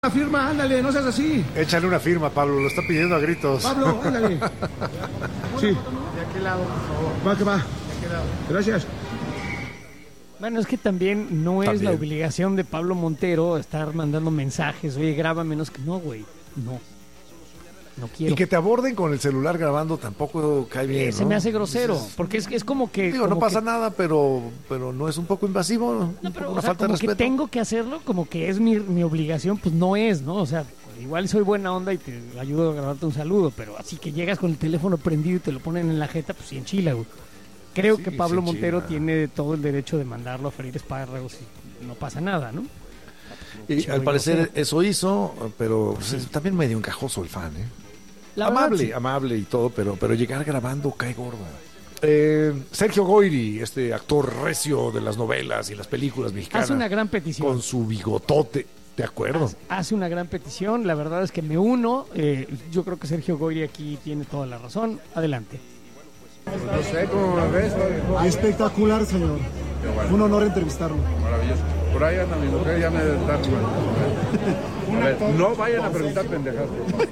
Una firma, ándale, no seas así. Échale una firma, Pablo, lo está pidiendo a gritos. Pablo, ándale. Sí. ¿De aquel lado, por favor? Va, que va. ¿De aquel lado? Gracias. Bueno, es que también no es la obligación de Pablo Montero estar mandando mensajes. Oye, graba menos que... No, güey, no quiero. Y que te aborden con el celular grabando tampoco cae bien, ¿no? Se me hace grosero, porque es como que... Digo, como no pasa que, nada, pero no es un poco invasivo, no, pero, una o sea, falta de como que respeto. tengo que hacerlo, como que es mi obligación, pues no es, ¿no? O sea, igual soy buena onda y te ayudo a grabarte un saludo, pero así que llegas con el teléfono prendido y te lo ponen en la jeta, pues sí enchila, güey. Creo Sí, que Pablo sí Montero enchila. tiene todo el derecho de mandarlo a freír espárragos y no pasa nada, ¿no? Y al parecer eso hizo, pero también medio encajoso el fan, ¿eh? La verdad, Amable, sí. amable y todo, pero llegar grabando cae gordo. Sergio Goyri, este actor recio de las novelas y las películas mexicanas. Hace una gran petición. Con su bigotote, de acuerdo. Hace una gran petición, la verdad es que me uno. Yo creo que Sergio Goyri aquí tiene toda la razón. Adelante. No sé cómo me ves. Espectacular, señor. Un honor entrevistarlo. Maravilloso. Por ahí anda mi mujer, ya me debe estar mal. A ver, no vayan a preguntar pendejadas.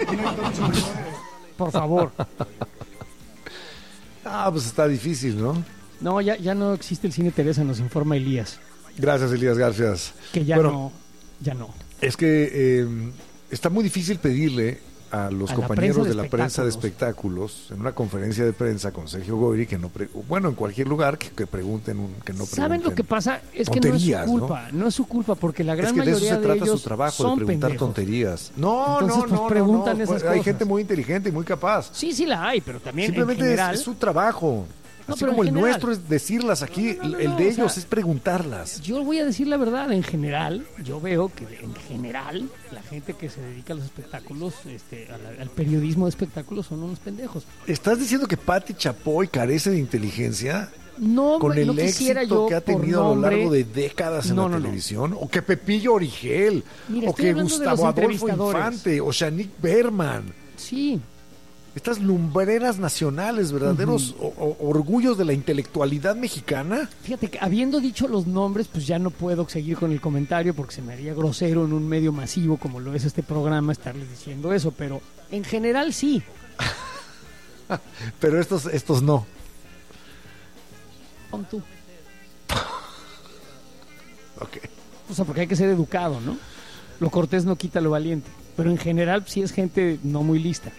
Por favor. Pues está difícil, ¿no? No, ya no existe el cine Teresa, nos informa Elías. Gracias, Elías, gracias. Que ya no. Es que está muy difícil pedirle a los A la compañeros prensa de de la prensa de espectáculos. espectáculos, en una conferencia de prensa con Sergio Goyri, que no en cualquier lugar, que pregunten, que no pregunten. ¿Saben lo que pasa? Es que tonterías, no es su culpa, porque la gran Es que de eso mayoría se trata ellos su trabajo, de son preguntar pendejos. tonterías. No, Entonces, pues, preguntan esas pues, hay cosas. gente muy inteligente y muy capaz. Sí la hay, pero también Simplemente en general... es su trabajo. No, Así pero como en el general. nuestro es decirlas aquí, No, el de o sea, ellos es preguntarlas. Yo voy a decir la verdad, en general, yo veo que en general la gente que se dedica a los espectáculos, al periodismo de espectáculos son unos pendejos. ¿Estás diciendo que Pati Chapoy carece de inteligencia? No, Con el no quisiera éxito yo que ha por tenido a lo nombre- largo de décadas en No, la no. televisión, o que Pepillo Origel, Mira, o estoy que hablando de Gustavo los Adolfo entrevistadores. Infante, o Shanique Berman. Sí, Estas lumbreras nacionales, verdaderos orgullos de la intelectualidad mexicana. fíjate que habiendo dicho los nombres, pues ya no puedo seguir con el comentario porque se me haría grosero en un medio masivo como lo es este programa estarles diciendo eso, pero en general sí. Pero estos no. Pon tú. Ok. O sea, porque hay que ser educado, ¿no? Lo cortés no quita lo valiente, pero en general sí es gente no muy lista.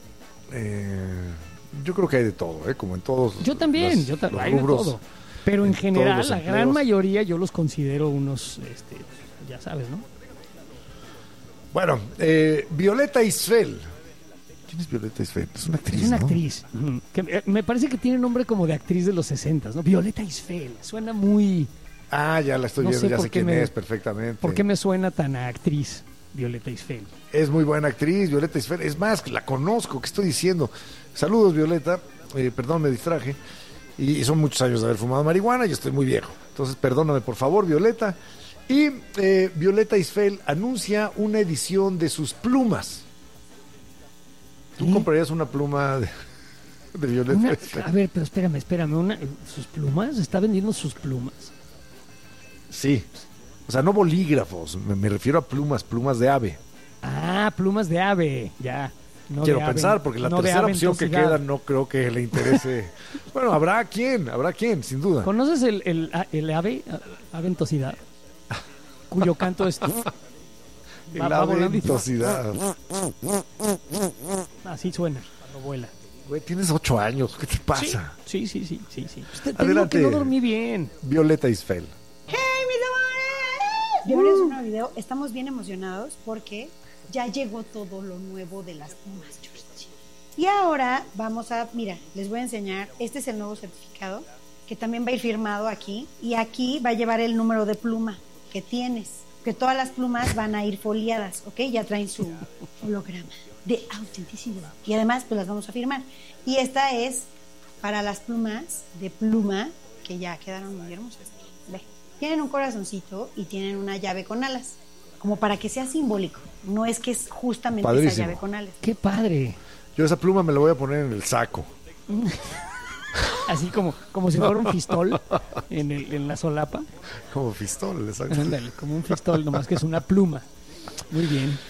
Yo creo que hay de todo, como en todos. Yo también, los hay de rubros. todo. Pero en en todos general, los la gran empleos. mayoría yo los considero unos, ya sabes, ¿no? Bueno, Violeta Isfel. ¿Quién es Violeta Isfel? Es una actriz, Es una ¿no? actriz. Que, me parece que tiene nombre como de actriz de los 60, ¿no? Violeta Isfel. Suena muy... Ya la estoy No viendo, sé ya por sé qué quién me- es perfectamente. ¿Por qué me suena tan a actriz Violeta Isfel? Es muy buena actriz, Violeta Isfel. Es más, la conozco, ¿qué estoy diciendo? Saludos, Violeta. Perdón, me distraje. Y son muchos años de haber fumado marihuana y estoy muy viejo. Entonces, perdóname, por favor, Violeta. Y Violeta Isfel anuncia una edición de sus plumas. ¿Tú comprarías una pluma de Violeta Isfel? A ver, pero espérame. ¿Sus plumas? ¿Está vendiendo sus plumas? Sí. O sea, no bolígrafos, me refiero a plumas de ave. Ah, plumas de ave, ya. No Quiero de ave, pensar, porque la no de tercera ave opción que ventosidad. queda no creo que le interese. Bueno, habrá quien, sin duda. ¿Conoces el ave, aventosidad? Cuyo canto es... El va volando y- aventosidad. Así suena cuando vuela. Güey, tienes 8 años, ¿qué te pasa? Sí. Pues te digo Adelante. que no dormí bien. Violeta Isfel. Bienvenidos a un nuevo video. Estamos bien emocionados porque ya llegó todo lo nuevo de las plumas, George. Y ahora vamos a, mira, les voy a enseñar, este es el nuevo certificado que también va a ir firmado aquí y aquí va a llevar el número de pluma que tienes, que todas las plumas van a ir foliadas, ¿ok? Ya traen su holograma de autenticidad y además pues las vamos a firmar. Y esta es para las plumas de pluma que ya quedaron muy hermosas. Ve. Tienen un corazoncito y tienen una llave con alas, como para que sea simbólico. No es que es justamente esa Padrísimo. llave con alas. ¡Qué padre! Yo esa pluma me la voy a poner en el saco. Así como si fuera un fistol en la solapa. Como pistol, exacto. Ándale, como un fistol, nomás que es una pluma. Muy bien.